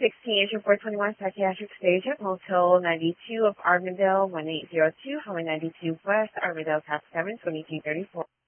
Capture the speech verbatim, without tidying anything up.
sixteen, Asian four twenty-one, Psychiatric Station, Motel ninety-two of Armandale, one eight zero two, Highway ninety-two West, Armandale, Top seven, twenty-two thirty-four.